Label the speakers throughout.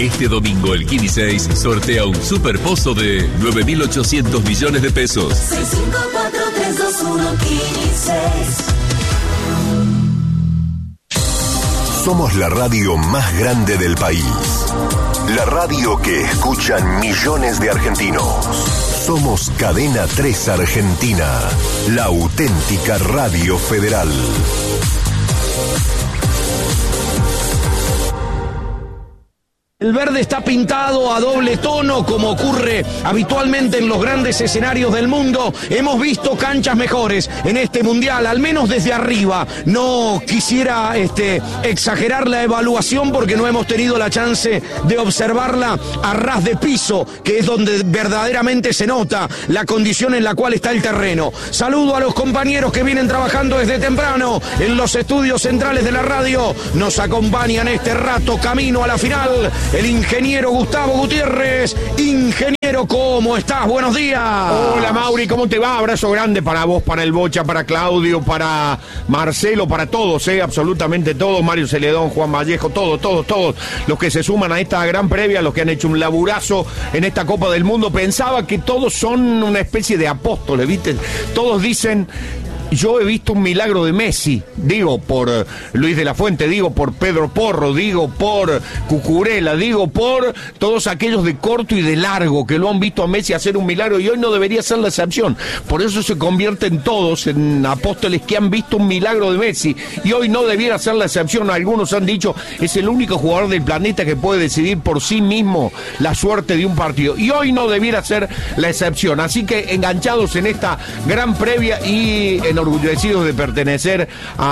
Speaker 1: Este domingo el Kini 6 sortea un superpozo de 9.800 millones de pesos.
Speaker 2: 654-321 Kini 6.
Speaker 3: Somos la radio más grande del país. La radio que escuchan millones de argentinos. Somos Cadena 3 Argentina, la auténtica radio federal.
Speaker 4: El verde está pintado a doble tono, como ocurre habitualmente en los grandes escenarios del mundo. Hemos visto canchas mejores en este mundial, al menos desde arriba. No quisiera exagerar la evaluación porque no hemos tenido la chance de observarla a ras de piso, que es donde verdaderamente se nota la condición en la cual está el terreno. Saludo a los compañeros que vienen trabajando desde temprano en los estudios centrales de la radio. Nos acompañan este rato camino a la final. El ingeniero Gustavo Gutiérrez. Ingeniero, ¿cómo estás? Buenos días.
Speaker 5: Hola, Mauri, ¿cómo te va? Abrazo grande para vos, para el Bocha, para Claudio, para Marcelo, para todos, absolutamente todos. Mario Celedón, Juan Vallejo, todos los que se suman a esta gran previa, los que han hecho un laburazo en esta Copa del Mundo. Pensaba que todos son una especie de apóstoles, ¿viste? Todos dicen... Yo he visto un milagro de Messi, digo por Luis de la Fuente, digo por Pedro Porro, digo por Cucurella, digo por todos aquellos de corto y de largo que lo han visto a Messi hacer un milagro y hoy no debería ser la excepción. Por eso se convierten todos en apóstoles que han visto un milagro de Messi y hoy no debiera ser la excepción. Algunos han dicho es el único jugador del planeta que puede decidir por sí mismo la suerte de un partido y hoy no debiera ser la excepción. Así que enganchados en esta gran previa y enorgullecidos de pertenecer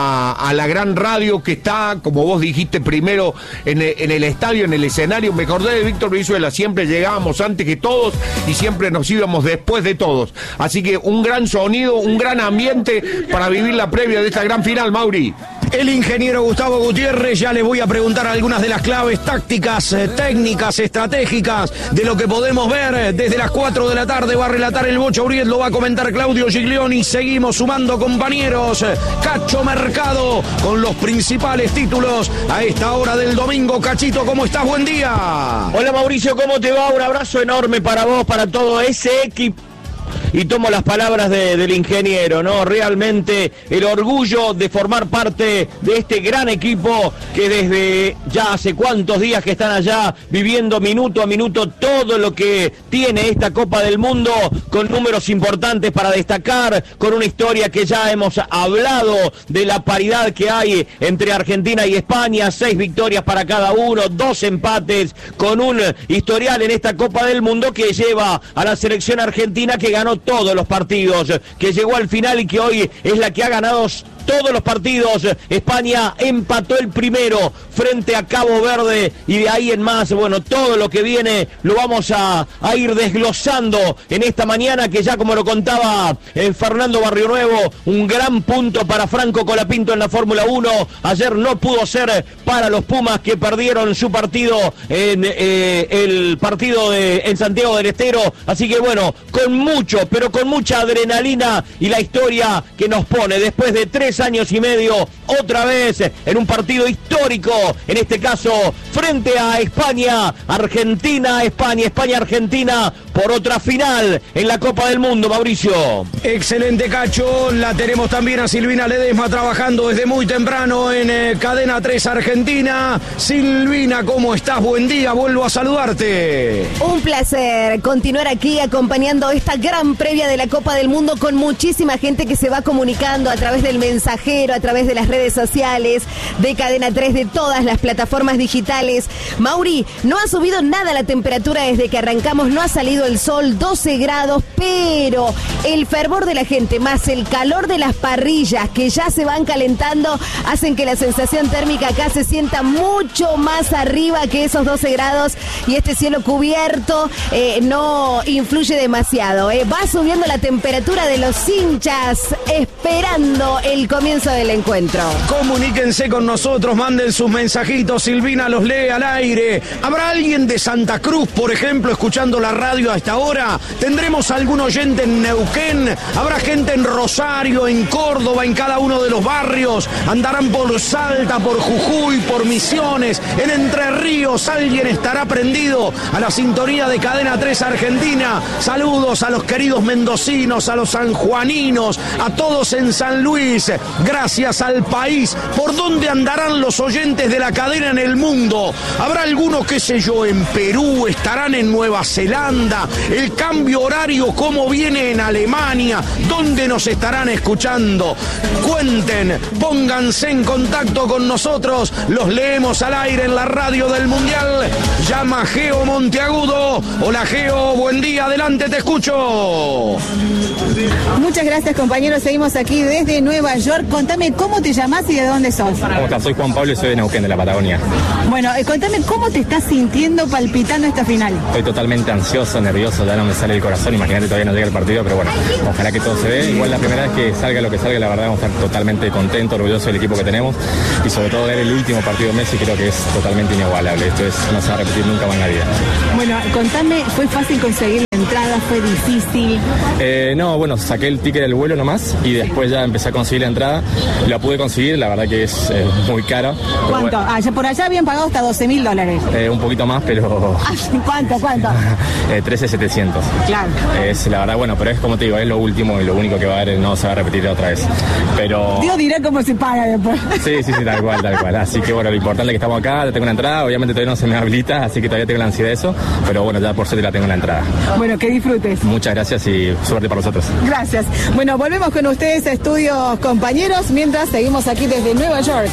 Speaker 5: a la gran radio que está, como vos dijiste primero, en el estadio, en el escenario. Me acordé de Víctor Brizuela, siempre llegábamos antes que todos y siempre nos íbamos después de todos. Así que un gran sonido, un gran ambiente para vivir la previa de esta gran final, Mauri.
Speaker 4: El ingeniero Gustavo Gutiérrez, ya le voy a preguntar algunas de las claves tácticas, técnicas, estratégicas de lo que podemos ver desde las 4 de la tarde. Va a relatar el Bocha Uriet, lo va a comentar Claudio Giglioni. Seguimos sumando compañeros. Cacho Mercado con los principales títulos a esta hora del domingo. Cachito, ¿cómo estás? Buen día.
Speaker 6: Hola Mauricio, ¿cómo te va? Un abrazo enorme para vos, para todo ese equipo. Y tomo las palabras del ingeniero, ¿no? Realmente el orgullo de formar parte de este gran equipo que desde ya hace cuántos días que están allá viviendo minuto a minuto todo lo que tiene esta Copa del Mundo, con números importantes para destacar, con una historia que ya hemos hablado de la paridad que hay entre Argentina y España, 6 victorias para cada uno, 2 empates, con un historial en esta Copa del Mundo que lleva a la selección argentina que ganó todos los partidos, que llegó al final y que hoy es la que ha ganado todos los partidos. España empató el primero frente a Cabo Verde y de ahí en más, bueno, todo lo que viene lo vamos a ir desglosando en esta mañana, que ya como lo contaba Fernando Barrionuevo, un gran punto para Franco Colapinto en la Fórmula 1. Ayer no pudo ser para los Pumas, que perdieron su partido en el partido en Santiago del Estero, así que bueno, con mucho, pero con mucha adrenalina y la historia que nos pone después de 3 años y medio, otra vez en un partido histórico, en este caso frente a España, Argentina, España, Argentina, por otra final en la Copa del Mundo, Mauricio.
Speaker 4: Excelente, Cacho. La tenemos también a Silvina Ledesma trabajando desde muy temprano en Cadena 3 Argentina. Silvina, ¿cómo estás? Buen día, vuelvo a saludarte.
Speaker 7: Un placer continuar aquí acompañando esta gran previa de la Copa del Mundo con muchísima gente que se va comunicando a través del mensajero, a través de las redes sociales, de Cadena 3, de todas las plataformas digitales. Mauri, no ha subido nada la temperatura desde que arrancamos, no ha salido el sol, 12 grados, pero el fervor de la gente más el calor de las parrillas que ya se van calentando hacen que la sensación térmica acá se sienta mucho más arriba que esos 12 grados y este cielo cubierto no influye demasiado. Va subiendo la temperatura de los hinchas esperando el comienzo del encuentro.
Speaker 4: Comuníquense con nosotros, manden sus mensajitos, Silvina los lee al aire. ¿Habrá alguien de Santa Cruz, por ejemplo, escuchando la radio a esta hora? ¿Tendremos algún algún oyente en Neuquén, habrá gente en Rosario, en Córdoba, en cada uno de los barrios, andarán por Salta, por Jujuy, por Misiones, en Entre Ríos, alguien estará prendido a la sintonía de Cadena 3 Argentina. Saludos a los queridos mendocinos, a los sanjuaninos, a todos en San Luis, gracias al país. ¿Por dónde andarán los oyentes de la cadena en el mundo? Habrá algunos, qué sé yo, en Perú, estarán en Nueva Zelanda, el cambio horario, cómo viene en Alemania, dónde nos estarán escuchando. Cuenten, pónganse en contacto con nosotros, los leemos al aire en la radio del Mundial. Llama Geo Monteagudo. Hola Geo, buen día, adelante, te escucho.
Speaker 8: Muchas gracias, compañeros, seguimos aquí desde Nueva York. Contame cómo te llamás y de dónde sos.
Speaker 9: ¿Cómo estás? Soy Juan Pablo y soy de Neuquén, de la Patagonia.
Speaker 8: Bueno, contame cómo te estás sintiendo palpitando esta final.
Speaker 9: Estoy totalmente ansioso, nervioso, ya no me sale el corazón, imagínate, todavía no llega el partido, pero bueno, ojalá que todo se dé. Igual la primera vez que salga lo que salga, la verdad vamos a estar totalmente contentos, orgullosos del equipo que tenemos y sobre todo ver el último partido de Messi, creo que es totalmente inigualable. Esto no se va a repetir nunca más en la vida.
Speaker 8: Bueno, contame, ¿fue fácil conseguir la entrada? ¿Fue difícil?
Speaker 9: No, bueno, saqué el ticket del vuelo nomás y después ya empecé a conseguir la entrada. La pude conseguir, la verdad que es muy cara.
Speaker 8: ¿Cuánto?
Speaker 9: Bueno,
Speaker 8: Por allá habían pagado hasta $12.000.
Speaker 9: Un poquito más, pero...
Speaker 8: ¿Cuánto?
Speaker 9: 13,700.
Speaker 8: Claro.
Speaker 9: Es la verdad, bueno, pero es como te digo, es lo último y lo único que va a haber, no se va a repetir otra vez. Pero...
Speaker 8: Dios dirá cómo se paga después.
Speaker 9: Sí, tal cual. Así que bueno, lo importante es que estamos acá, ya tengo una entrada, obviamente todavía no se me habilita, así que todavía tengo la ansiedad de eso, pero bueno, ya por suerte la tengo en la entrada.
Speaker 8: Bueno, que disfrutes.
Speaker 9: Muchas gracias y suerte para nosotros.
Speaker 8: Gracias. Bueno, volvemos con ustedes a estudios, compañeros, mientras seguimos aquí desde Nueva York.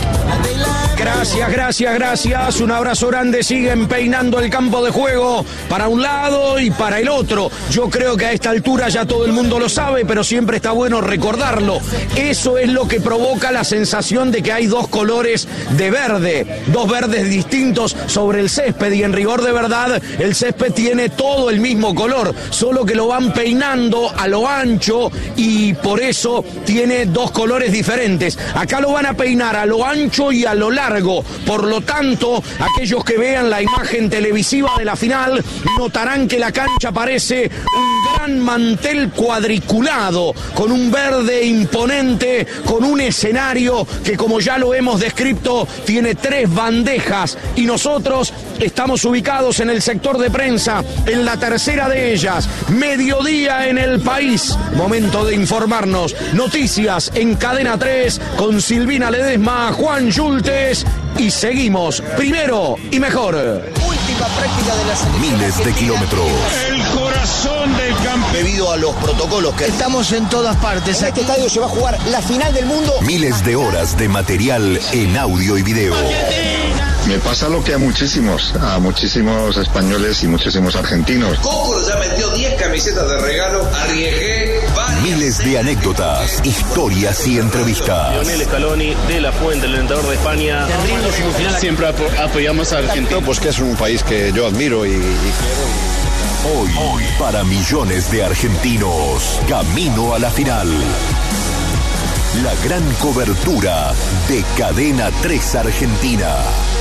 Speaker 4: Gracias. Un abrazo grande. Siguen peinando el campo de juego para un lado y para el otro. Yo creo que a esta altura ya todo el mundo lo sabe, pero siempre está bueno recordarlo. Eso es lo que provoca la sensación de que hay dos colores de verde, dos verdes distintos sobre el césped, y en rigor de verdad el césped tiene todo el mismo color, solo que lo van peinando a lo ancho y por eso tiene dos colores diferentes. Acá lo van a peinar a lo ancho y a lo largo, por lo tanto, aquellos que vean la imagen televisiva de la final notarán que la cancha parece un gran mantel cuadriculado, con un verde imponente, con un escenario que, como ya lo hemos descrito, tiene 3 bandejas y nosotros estamos ubicados en el sector de prensa, en la tercera de ellas. Mediodía en el país, momento de informarnos. Noticias en Cadena 3 con Silvina Ledesma, Juan Yultes, y seguimos primero y mejor.
Speaker 10: Última práctica de la selección.
Speaker 3: Miles de kilómetros.
Speaker 10: El corazón del campo. Debido a los protocolos que estamos en todas partes. En este estadio se va a jugar la final del mundo.
Speaker 3: Miles de horas de material en audio y video.
Speaker 11: Me pasa lo que a muchísimos españoles y muchísimos argentinos.
Speaker 12: Coco ya metió 10 camisetas de regalo, arriesgué varias.
Speaker 3: Miles de anécdotas, historias y entrevistas.
Speaker 13: Lionel Scaloni, De La Fuente, el entrenador de España.
Speaker 11: Siempre apoyamos a Argentina.
Speaker 14: Pues que es un país que yo admiro y quiero.
Speaker 3: Hoy, para millones de argentinos, camino a la final. La gran cobertura de Cadena 3 Argentina.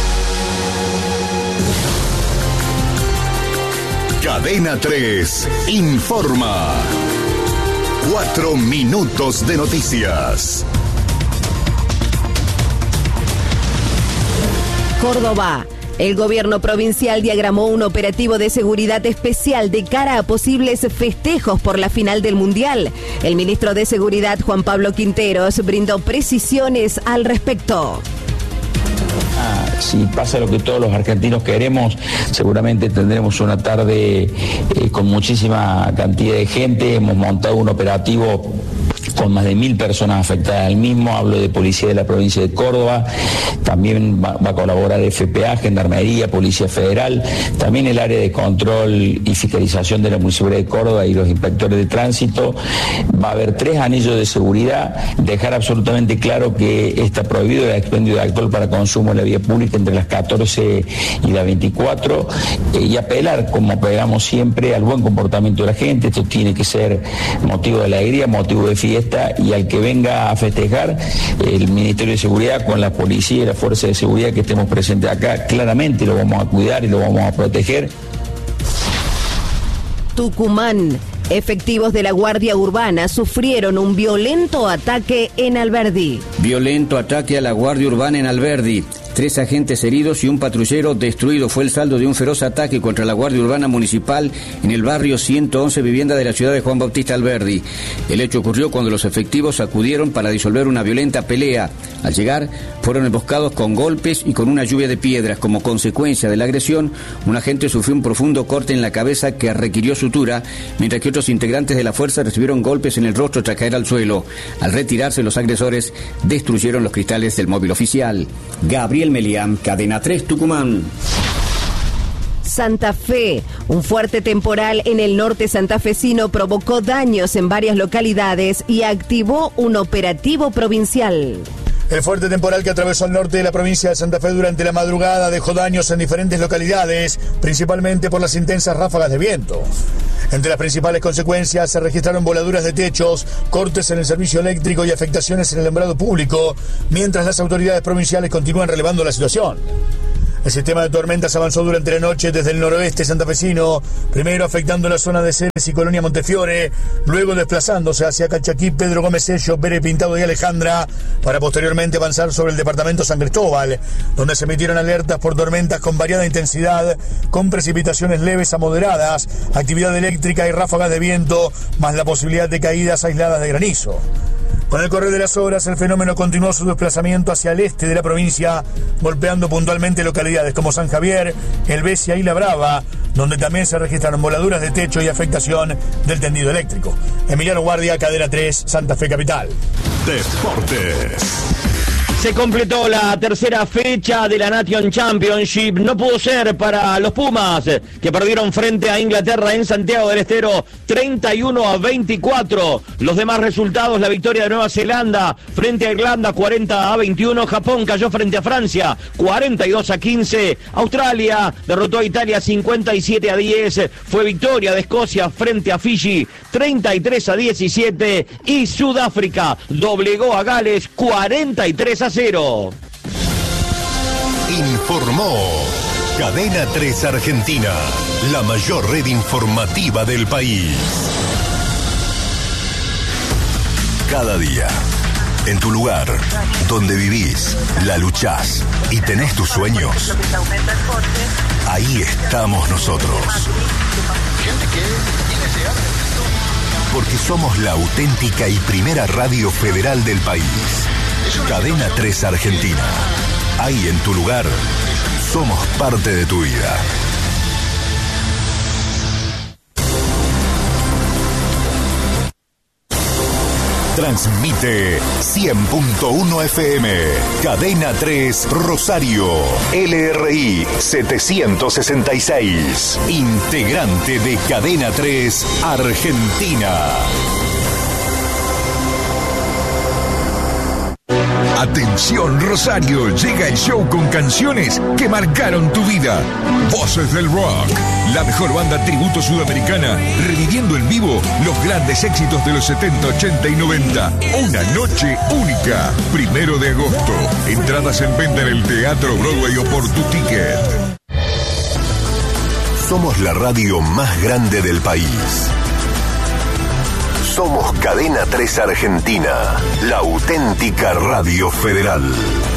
Speaker 3: Cadena 3 informa. 4 minutos de noticias.
Speaker 7: Córdoba. El gobierno provincial diagramó un operativo de seguridad especial de cara a posibles festejos por la final del Mundial. El ministro de Seguridad, Juan Pablo Quinteros, brindó precisiones al respecto.
Speaker 15: Si pasa lo que todos los argentinos queremos, seguramente tendremos una tarde con muchísima cantidad de gente. Hemos montado un operativo con más de 1.000 personas afectadas al mismo. Hablo de Policía de la Provincia de Córdoba, también va a colaborar FPA, Gendarmería, Policía Federal, también el área de control y fiscalización de la Municipalidad de Córdoba y los inspectores de tránsito. Va a haber 3 anillos de seguridad, dejar absolutamente claro que está prohibido el expendio de alcohol para consumo en la vía pública entre las 14 y las 24, y apelar, como apelamos siempre, al buen comportamiento de la gente. Esto tiene que ser motivo de alegría, motivo de fiesta, y al que venga a festejar, el Ministerio de Seguridad con la policía y la fuerza de seguridad que estemos presentes acá, claramente lo vamos a cuidar y lo vamos a proteger.
Speaker 7: Tucumán. Efectivos de la Guardia Urbana sufrieron un violento ataque en Alberdi.
Speaker 16: Violento ataque a la Guardia Urbana en Alberdi. 3 agentes heridos y un patrullero destruido fue el saldo de un feroz ataque contra la Guardia Urbana Municipal en el barrio 111 Vivienda de la ciudad de Juan Bautista Alberdi. El hecho ocurrió cuando los efectivos acudieron para disolver una violenta pelea. Al llegar, fueron emboscados con golpes y con una lluvia de piedras. Como consecuencia de la agresión, un agente sufrió un profundo corte en la cabeza que requirió sutura, mientras que otros integrantes de la fuerza recibieron golpes en el rostro tras caer al suelo. Al retirarse, los agresores destruyeron los cristales del móvil oficial. Gabriel Melián, Cadena 3, Tucumán.
Speaker 7: Santa Fe. Un fuerte temporal en el norte santafesino provocó daños en varias localidades y activó un operativo provincial.
Speaker 17: El fuerte temporal que atravesó el norte de la provincia de Santa Fe durante la madrugada dejó daños en diferentes localidades, principalmente por las intensas ráfagas de viento. Entre las principales consecuencias se registraron voladuras de techos, cortes en el servicio eléctrico y afectaciones en el alumbrado público, mientras las autoridades provinciales continúan relevando la situación. El sistema de tormentas avanzó durante la noche desde el noroeste santafesino, primero afectando la zona de Ceres y Colonia Montefiore, luego desplazándose hacia Calchaquí, Pedro Gómez Sello, Pérez Pintado y Alejandra, para posteriormente avanzar sobre el departamento San Cristóbal, donde se emitieron alertas por tormentas con variada intensidad, con precipitaciones leves a moderadas, actividad eléctrica y ráfagas de viento, más la posibilidad de caídas aisladas de granizo. Con el correr de las horas, el fenómeno continuó su desplazamiento hacia el este de la provincia, golpeando puntualmente localidades como San Javier, Helvecia y La Brava, donde también se registraron voladuras de techo y afectación del tendido eléctrico. Emiliano Guardia, Cadena 3, Santa Fe Capital.
Speaker 3: Deportes.
Speaker 6: Se completó la tercera fecha de la Nation Championship. No pudo ser para los Pumas, que perdieron frente a Inglaterra en Santiago del Estero 31-24. Los demás resultados: la victoria de Nueva Zelanda frente a Irlanda 40-21. Japón cayó frente a Francia 42-15. Australia derrotó a Italia 57-10. Fue victoria de Escocia frente a Fiji 33-17. Y Sudáfrica doblegó a Gales 43-0.
Speaker 3: Informó Cadena 3 Argentina, la mayor red informativa del país. Cada día, en tu lugar, donde vivís, la luchás y tenés tus sueños, ahí estamos nosotros. Porque somos la auténtica y primera radio federal del país. Cadena 3 Argentina. Ahí en tu lugar, somos parte de tu vida. Transmite 100.1 FM. Cadena 3 Rosario. LRI 766. Integrante de Cadena 3 Argentina. Atención Rosario, llega el show con canciones que marcaron tu vida. Voces del Rock, la mejor banda tributo sudamericana, reviviendo en vivo los grandes éxitos de los 70, 80 y 90. Una noche única, 1 de agosto. Entradas en venta en el Teatro Broadway o por tu ticket. Somos la radio más grande del país. Somos Cadena 3 Argentina, la auténtica radio federal.